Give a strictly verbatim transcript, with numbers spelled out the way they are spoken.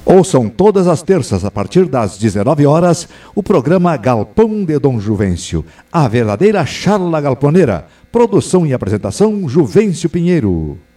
Ouçam todas as terças, a partir das dezenove horas, o programa Galpão de Dom Juvencio, a verdadeira charla galponeira. Produção e apresentação, Juvencio Pinheiro.